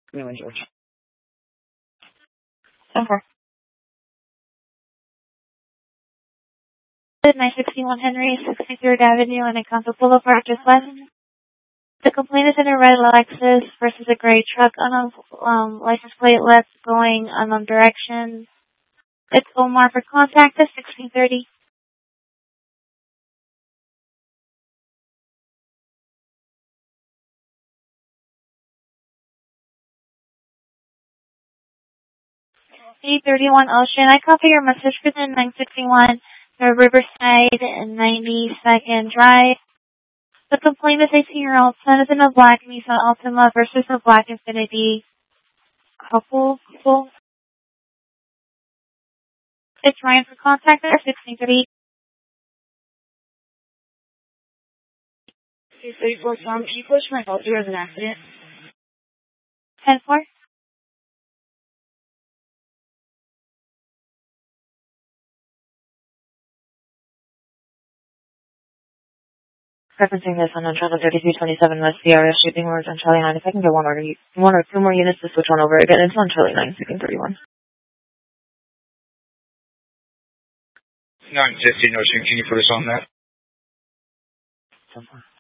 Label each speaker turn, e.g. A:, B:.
A: New in Georgia.
B: 10-4. 961 Henry, 63rd Avenue, and Encanto Boulevard, just west. The complaint is in a red Lexus versus a gray truck on a license plate left going unknown direction. It's Omar for contact at 1630. E31 Ocean. I copy your message for the 961 Riverside and 92nd Drive. The complaint is 18-year-old son is in a black Nissan Altima versus a black Infiniti couple. It's Ryan for contact at 1630.
A: Okay, so you can you push my call through as an accident?
B: 10-4.
C: Referencing this on Charlie 3327 West CRS shipping orders on Charlie 9. If I can get one or two more units to switch on over again, it's on Charlie 9, 231.
D: 915 Ocean, can you put us on that?
C: 10-4.